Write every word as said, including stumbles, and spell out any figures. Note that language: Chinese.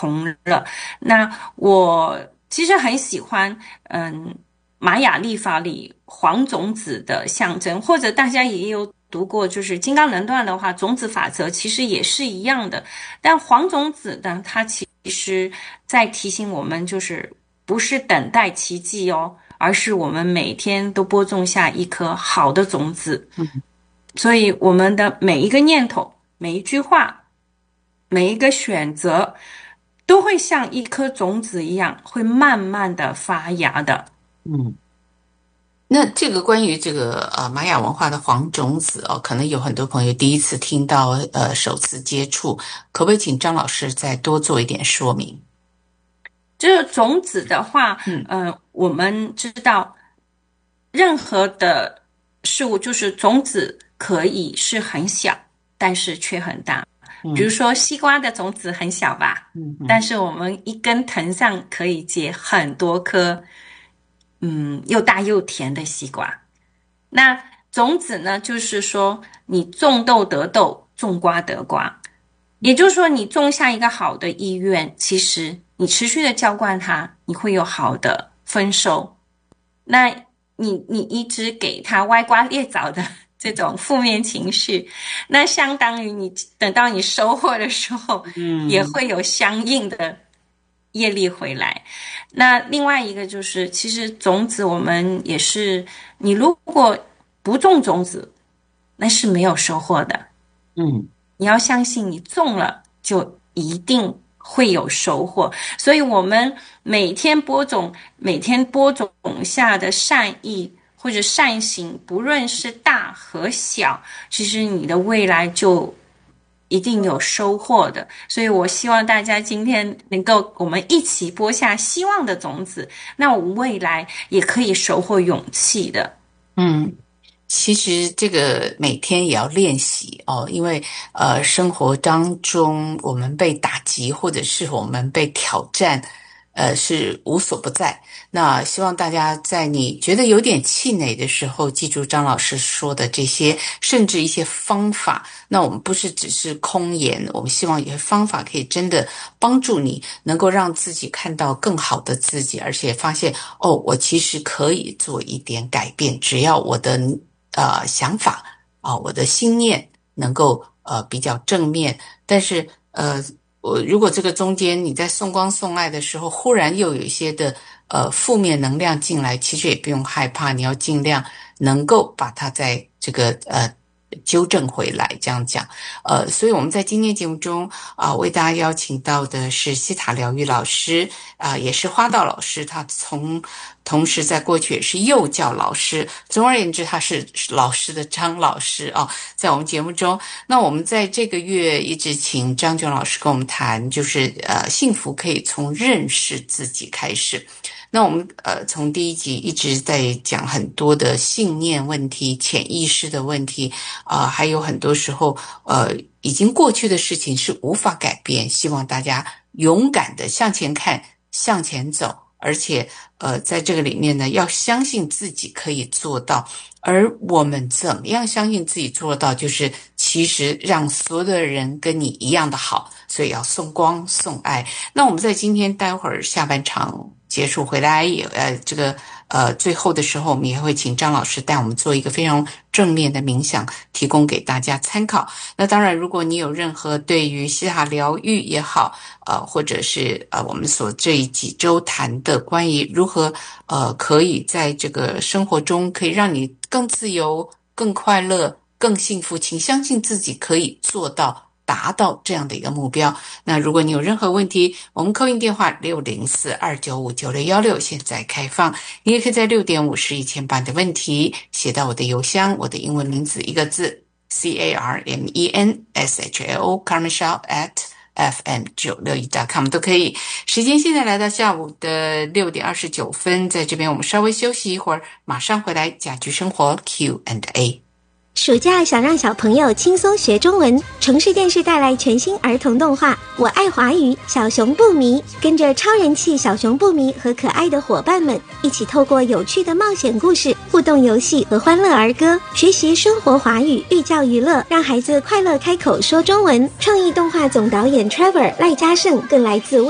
同了。那我其实很喜欢，嗯，玛雅历法里黄种子的象征，或者大家也有读过，就是金刚能断的话，种子法则其实也是一样的。但黄种子呢，它其实在提醒我们，就是不是等待奇迹哦，而是我们每天都播种下一颗好的种子。 嗯， 所以我们的每一个念头、每一句话、每一个选择，都会像一颗种子一样，会慢慢的发芽的。 嗯，那这个关于这个呃玛雅文化的黄种子哦，可能有很多朋友第一次听到，呃，首次接触，可不可以请张老师再多做一点说明？ 这个种子的话， 嗯呃，我们知道，任何的事物就是种子可以是很小，但是却很大。比如嗯说西瓜的种子很小吧， 嗯嗯但是我们一根藤上可以结很多颗，嗯，又大又甜的西瓜。那种子呢，就是说你种豆得豆，种瓜得瓜。也就是说，你种下一个好的意愿，其实你持续的浇灌它，你会有好的丰收。那你你一直给它歪瓜裂枣的这种负面情绪，那相当于你等到你收获的时候，也嗯会有相应的业力回来。那另外一个就是，其实种子我们也是，你如果不种种子，那是没有收获的。 嗯你要相信你种了就一定会有收获，所以我们每天播种，每天播种下的善意或者善行，不论是大和小，其实你的未来就一定有收获的。所以我希望大家今天能够我们一起播下希望的种子，那我们未来也可以收获勇气的。 嗯。其实这个每天也要练习哦，因为呃，生活当中我们被打击或者是我们被挑战，呃，是无所不在。那希望大家在你觉得有点气馁的时候，记住张老师说的这些，甚至一些方法。那我们不是只是空言，我们希望有些方法可以真的帮助你，能够让自己看到更好的自己，而且发现哦，我其实可以做一点改变，只要我的呃想法啊、我的心念能够呃比较正面。但是呃我如果这个中间你在送光送爱的时候，忽然又有一些的呃负面能量进来，其实也不用害怕，你要尽量能够把它在这个呃纠正回来，这样讲。呃，所以我们在今天节目中啊、呃为大家邀请到的是西塔疗愈老师啊、呃也是花道老师，他从同时在过去也是幼教老师，总而言之，他是老师的张老师啊。在我们节目中，那我们在这个月一直请张娟老师跟我们谈，就是呃，幸福可以从认识自己开始。那我们呃从第一集一直在讲很多的信念问题、潜意识的问题啊、呃还有很多时候呃已经过去的事情是无法改变，希望大家勇敢的向前看、向前走，而且呃在这个里面呢，要相信自己可以做到。而我们怎么样相信自己做到，就是其实让所有的人跟你一样的好，所以要送光送爱。那我们在今天待会儿下半场结束回来也呃这个呃最后的时候，我们也会请张老师带我们做一个非常正面的冥想，提供给大家参考。那当然，如果你有任何对于西塔疗愈也好，呃或者是呃我们所这一几周谈的关于如何呃可以在这个生活中可以让你更自由、更快乐、更幸福，请相信自己可以做到。达到这样的一个目标。那如果你有任何问题，我们扣印电话六零四二九五九六一六现在开放，你也可以在六点五十以前把你的问题写到我的邮箱，我的英文名字一个字 C A R M E N S H A O Carmen Shaw at F M 九六一 .com 都可以。时间现在来到下午的六点二十九分，在这边我们稍微休息一会儿，马上回来家居生活 Q and A。 暑假想让小朋友轻松学中文，城市电视带来全新儿童动画《我爱华语》，小熊布迷跟着超人气小熊布迷和可爱的伙伴们一起透过有趣的冒险故事、互动游戏和欢乐儿歌，学习生活华语，寓教于乐，让孩子快乐开口说中文。创意动画总导演 Trevor 赖嘉胜更来自